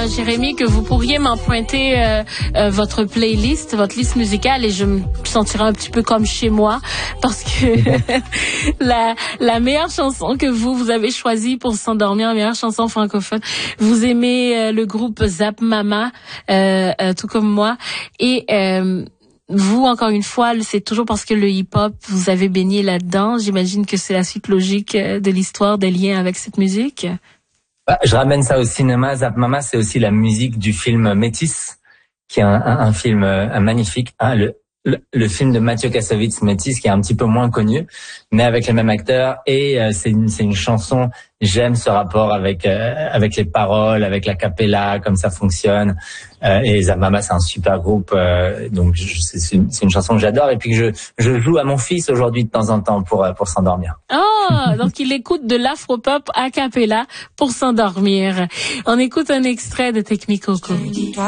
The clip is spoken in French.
Jérémy, que vous pourriez m'emprunter votre playlist, votre liste musicale, et je me sentirais un petit peu comme chez moi, parce que la meilleure chanson que vous avez choisie pour s'endormir, la meilleure chanson francophone, vous aimez le groupe Zap Mama, tout comme moi, et vous, encore une fois, c'est toujours parce que le hip-hop, vous avez baigné là-dedans. J'imagine que c'est la suite logique de l'histoire, des liens avec cette musique. Je ramène ça au cinéma. Zap Mama, c'est aussi la musique du film Métis, qui est un film magnifique. Le film de Mathieu Kassovitz, Métis, qui est un petit peu moins connu, mais avec les mêmes acteurs. Et c'est une chanson. J'aime ce rapport avec les paroles, avec la cappella, comme ça fonctionne. Et Zap Mama, c'est un super groupe. Donc c'est une chanson que j'adore, et puis que je joue à mon fils aujourd'hui de temps en temps pour s'endormir. Oh, donc il écoute de l'afro-pop a cappella pour s'endormir. On écoute un extrait de Technicoco.